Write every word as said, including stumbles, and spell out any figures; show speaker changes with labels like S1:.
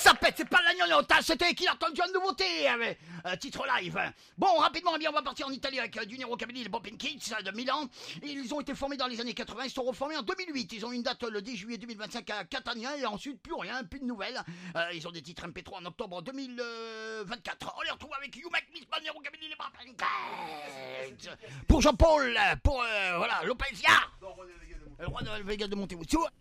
S1: Ça pète, c'est pas la gnognotte, hein, c'était qui a entendu une nouveauté, euh, euh, titre live. Bon, rapidement, eh bien, on va partir en Italie avec euh, du Nero Cabelli et les Bopping Kids euh, de Milan. Ils ont été formés dans les années quatre-vingts, ils sont reformés en deux mille huit. Ils ont une date le dix juillet deux mille vingt-cinq à Catania et ensuite plus rien, plus de nouvelles. Euh, ils ont des titres M P trois en octobre deux mille vingt-quatre. On les retrouve avec You Make Me Smile, Nero Cabelli, les Bopping Kids. Pour Jean-Paul, pour euh, voilà, Lopezia. Le roi de Vegas de Montevideo.